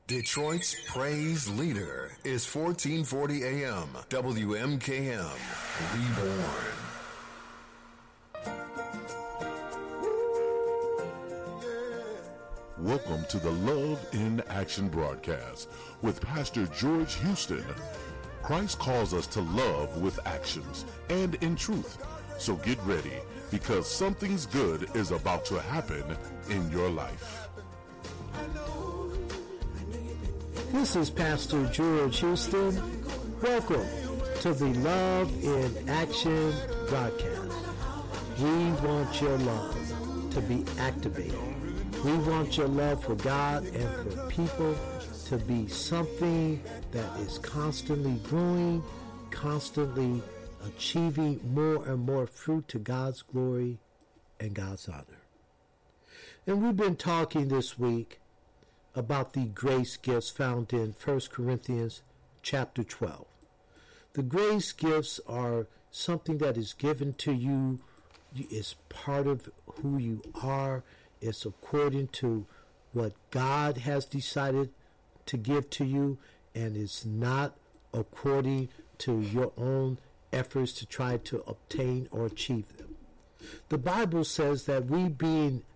Detroit's praise leader is 1440 AM WMKM Reborn. Welcome to the Love in Action broadcast with Pastor George Houston. Christ calls us to love with actions and in truth. So get ready, because something's good is about to happen in your life. This is Pastor George Houston. Welcome to the Love in Action broadcast. We want your love to be activated. We want your love for God and for people to be something that is constantly growing, constantly achieving more and more fruit to God's glory and God's honor. And we've been talking this week about the grace gifts found in 1 Corinthians chapter 12. The grace gifts are something that is given to you. It's part of who you are. It's according to what God has decided to give to you, and it's not according to your own efforts to try to obtain or achieve them. The Bible says that we being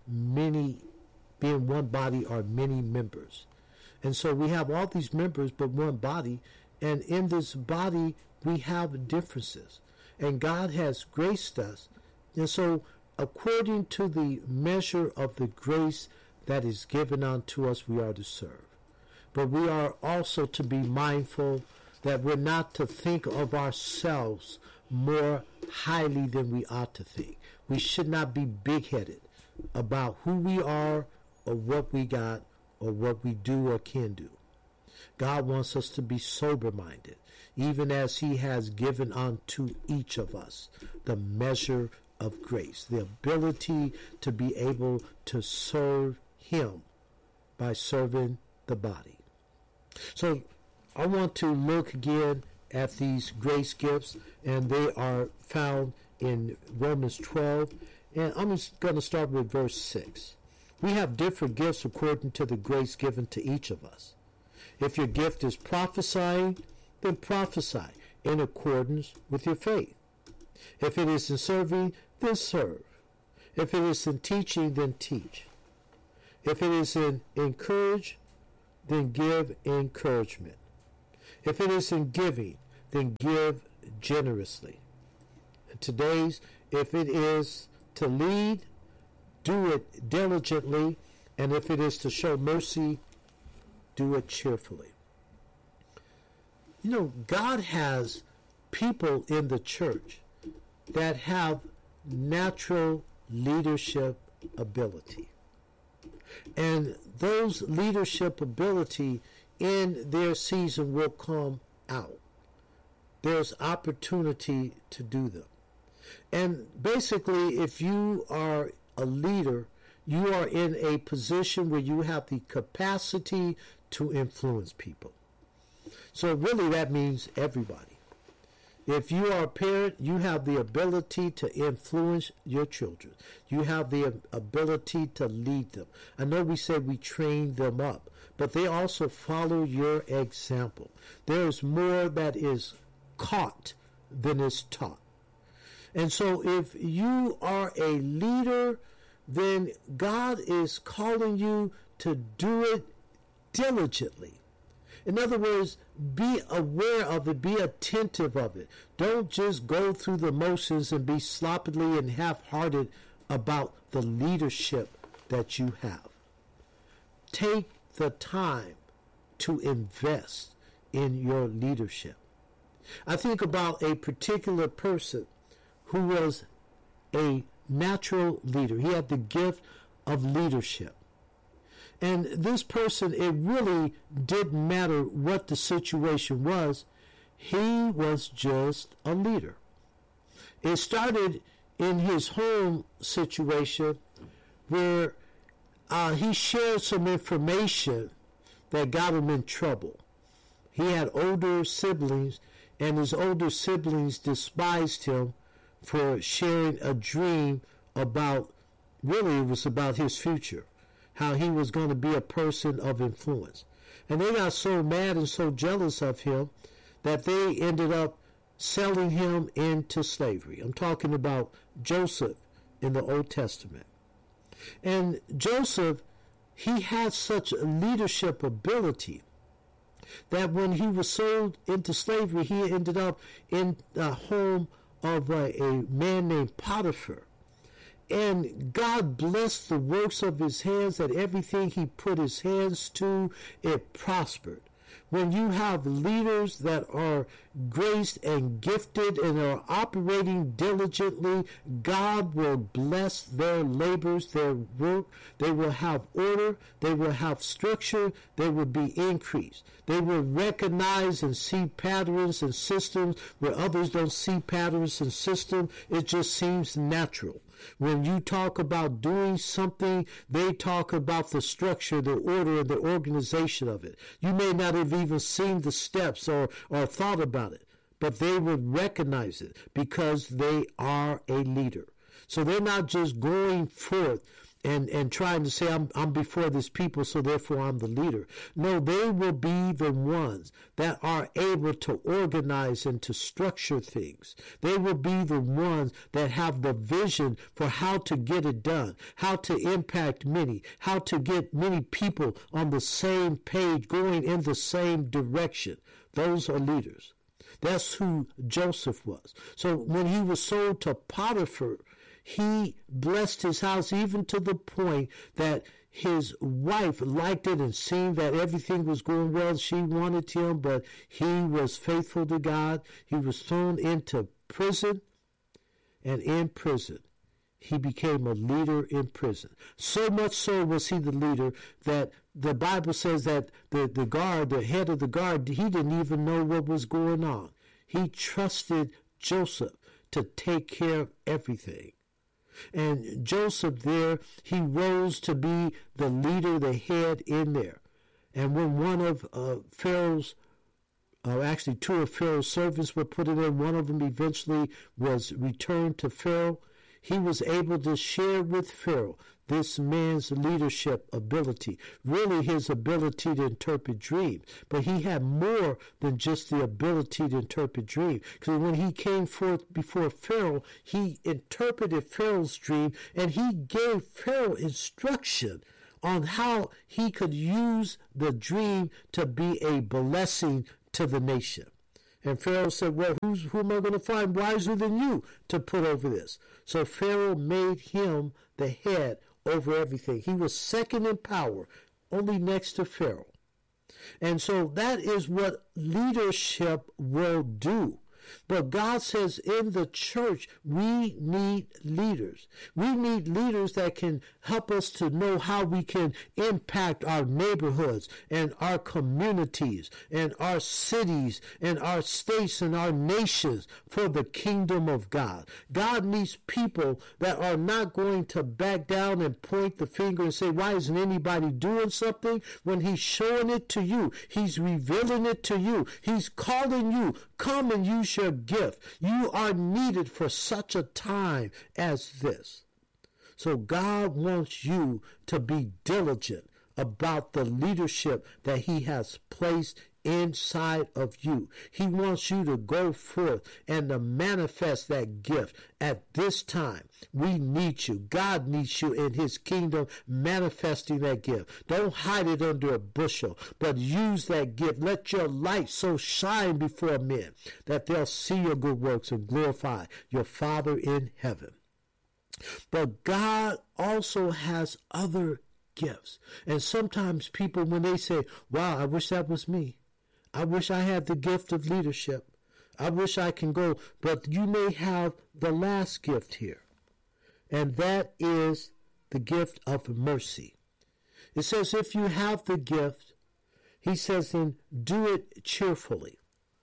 one body are many members. And so we have all these members but one body, and in this body we have differences. And God has graced us. And so according to the measure of the grace that is given unto us, we are to serve. But we are also to be mindful that we're not to think of ourselves more highly than we ought to think. We should not be big-headed about who we are or what we got or what we do or can do. God wants us to be sober-minded, even as He has given unto each of us the measure of grace, the ability to be able to serve Him by serving the body. So I want to look again at these grace gifts, and they are found in Romans 12, and I'm just going to start with verse 6. We have different gifts according to the grace given to each of us. If your gift is prophesying, then prophesy in accordance with your faith. If it is in serving, then serve. If it is in teaching, then teach. If it is in encourage, then give encouragement. If it is in giving, then give generously. And today's, if it is to lead, do it diligently, and if it is to show mercy, do it cheerfully. You know, God has people in the church that have natural leadership ability. And those leadership ability in their season will come out. There's opportunity to do them. And basically, if you are a leader, you are in a position where you have the capacity to influence people. So really that means everybody. If you are a parent, you have the ability to influence your children. You have the ability to lead them. I know we say we train them up, but they also follow your example. There is more that is caught than is taught. And so if you are a leader, then God is calling you to do it diligently. In other words, be aware of it, be attentive of it. Don't just go through the motions and be sloppily and half-hearted about the leadership that you have. Take the time to invest in your leadership. I think about a particular person who was a natural leader. He had the gift of leadership. And this person, it really didn't matter what the situation was. He was just a leader. It started in his home situation where he shared some information that got him in trouble. He had older siblings, and his older siblings despised him for sharing a dream about, really it was about his future, how he was going to be a person of influence. And they got so mad and so jealous of him that they ended up selling him into slavery. I'm talking about Joseph in the Old Testament. And Joseph, he had such leadership ability that when he was sold into slavery, he ended up in the home of a man named Potiphar. And God blessed the works of his hands, that everything he put his hands to, it prospered. When you have leaders that are graced and gifted and are operating diligently, God will bless their labors, their work. They will have order. They will have structure. They will be increased. They will recognize and see patterns and systems where others don't see patterns and systems. It just seems natural. When you talk about doing something, they talk about the structure, the order, and the organization of it. You may not have even seen the steps or thought about it, but they would recognize it because they are a leader. So they're not just going forth and trying to say, I'm before this people, so therefore I'm the leader. No, they will be the ones that are able to organize and to structure things. They will be the ones that have the vision for how to get it done, how to impact many, how to get many people on the same page, going in the same direction. Those are leaders. That's who Joseph was. So when he was sold to Potiphar, he blessed his house even to the point that his wife liked it and seemed that everything was going well. She wanted him, but he was faithful to God. He was thrown into prison, and in prison, he became a leader in prison. So much so was he the leader that the Bible says that the guard, the head of the guard, he didn't even know what was going on. He trusted Joseph to take care of everything. And Joseph there, he rose to be the leader, the head in there. And when one of Pharaoh's, actually two of Pharaoh's servants were put in there, one of them eventually was returned to Pharaoh, he was able to share with Pharaoh this man's leadership ability, really his ability to interpret dreams. But he had more than just the ability to interpret dreams. Because when he came forth before Pharaoh, he interpreted Pharaoh's dream, and he gave Pharaoh instruction on how he could use the dream to be a blessing to the nation. And Pharaoh said, well, who am I going to find wiser than you to put over this? So Pharaoh made him the head over everything. He was second in power, only next to Pharaoh. And so that is what leadership will do. But God says in the church, we need leaders. We need leaders that can help us to know how we can impact our neighborhoods and our communities and our cities and our states and our nations for the kingdom of God. God needs people that are not going to back down and point the finger and say, why isn't anybody doing something? When he's showing it to you, he's revealing it to you. He's calling you, come and use your gift. You are needed for such a time as this. So God wants you to be diligent about the leadership that he has placed inside of you. He wants you to go forth and to manifest that gift at this time. We need you. God needs you in his kingdom manifesting that gift. Don't hide it under a bushel, but use that gift. Let your light so shine before men that they'll see your good works and glorify your Father in heaven. But God also has other gifts. And sometimes people, when they say, wow, I wish that was me. I wish I had the gift of leadership. I wish I can go. But you may have the last gift here. And that is the gift of mercy. It says if you have the gift, he says then do it cheerfully.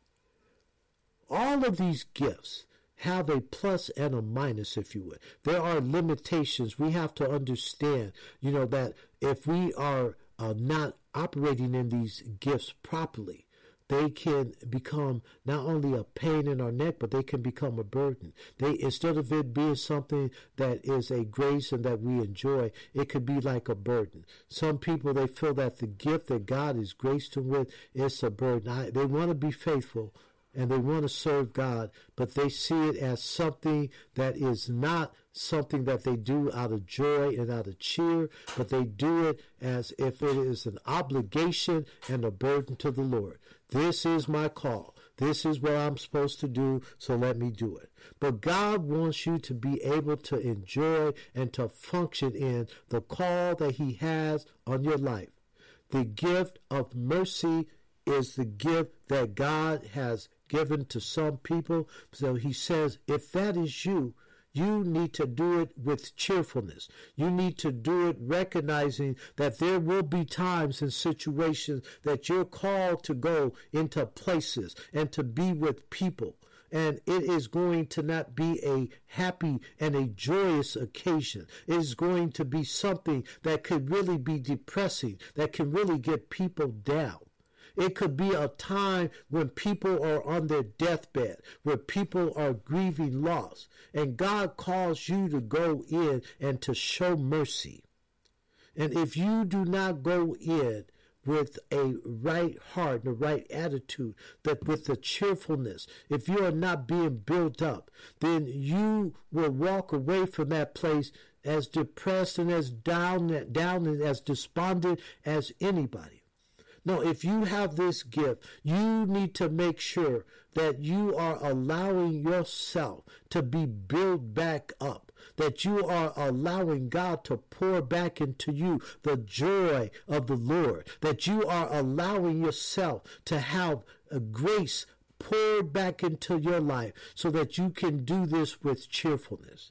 All of these gifts have a plus and a minus, if you would. There are limitations. We have to understand, that if we are not operating in these gifts properly, they can become not only a pain in our neck, but they can become a burden. Instead of it being something that is a grace and that we enjoy, it could be like a burden. Some people, they feel that the gift that God has graced them with is a burden. They want to be faithful and they want to serve God, but they see it as something that is not something that they do out of joy and out of cheer, but they do it as if it is an obligation and a burden to the Lord. This is my call. This is what I'm supposed to do, so let me do it. But God wants you to be able to enjoy and to function in the call that He has on your life. The gift of mercy is the gift that God has given to some people. So He says, if that is you, you need to do it with cheerfulness. You need to do it recognizing that there will be times and situations that you're called to go into places and to be with people. And it is going to not be a happy and a joyous occasion. It is going to be something that could really be depressing, that can really get people down. It could be a time when people are on their deathbed, where people are grieving loss, and God calls you to go in and to show mercy. And if you do not go in with a right heart and a right attitude, that with the cheerfulness, if you are not being built up, then you will walk away from that place as depressed and as down and as despondent as anybody. No, if you have this gift, you need to make sure that you are allowing yourself to be built back up, that you are allowing God to pour back into you the joy of the Lord, that you are allowing yourself to have a grace poured back into your life so that you can do this with cheerfulness.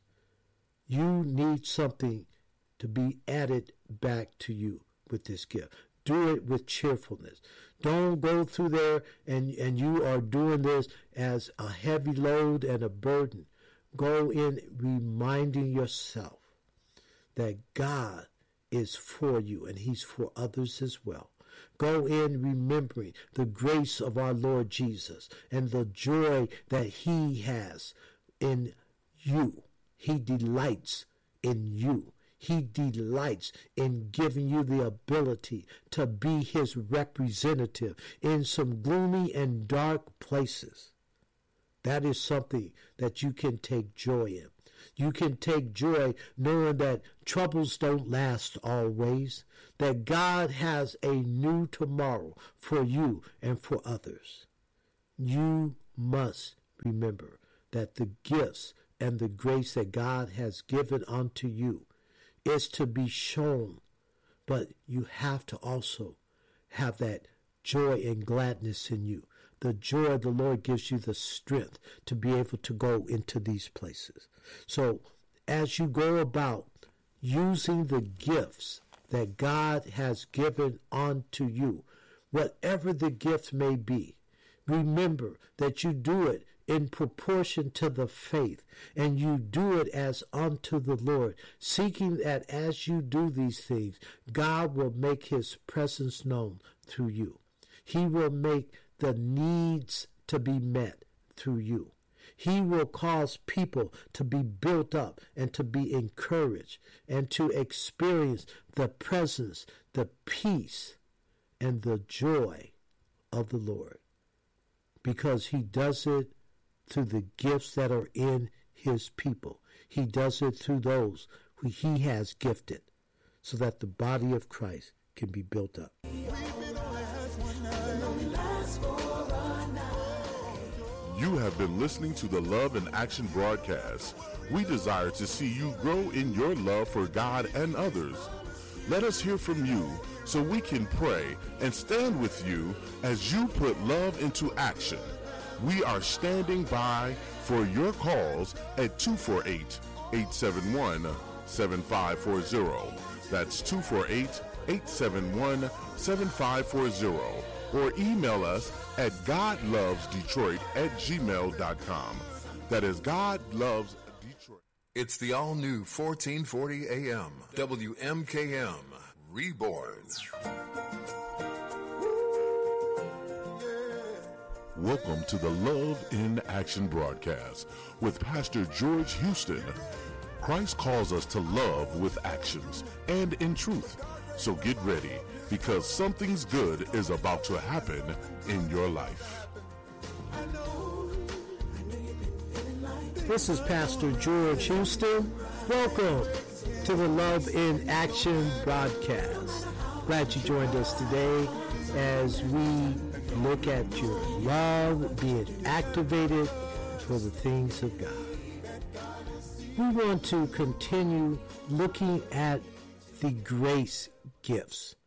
You need something to be added back to you with this gift. Do it with cheerfulness. Don't go through there and you are doing this as a heavy load and a burden. Go in reminding yourself that God is for you and He's for others as well. Go in remembering the grace of our Lord Jesus and the joy that He has in you. He delights in you. He delights in giving you the ability to be His representative in some gloomy and dark places. That is something that you can take joy in. You can take joy knowing that troubles don't last always, that God has a new tomorrow for you and for others. You must remember that the gifts and the grace that God has given unto you is to be shown, but you have to also have that joy and gladness in you. The joy of the Lord gives you the strength to be able to go into these places. So as you go about using the gifts that God has given unto you, whatever the gift may be, remember that you do it in proportion to the faith, and you do it as unto the Lord, seeking that as you do these things, God will make His presence known through you. He will make the needs to be met through you. He will cause people to be built up and to be encouraged and to experience the presence, the peace, and the joy of the Lord, because He does it through the gifts that are in His people. He does it through those who He has gifted so that the body of Christ can be built up. You have been listening to the Love in Action broadcast. We desire to see you grow in your love for God and others. Let us hear from you so we can pray and stand with you as you put love into action. We are standing by for your calls at 248-871-7540. That's 248-871-7540. Or email us at godlovesdetroit@gmail.com. That is godlovesdetroit. It's the all-new 1440 AM, WMKM, Reborn. welcome to the Love in Action broadcast with Pastor George Houston. Christ calls us to love with actions and in truth. So get ready, because something's good is about to happen in your life. This is Pastor George Houston. Welcome to the Love in Action broadcast. Glad you joined us today as we look at your love being activated for the things of God. We want to continue looking at the grace gifts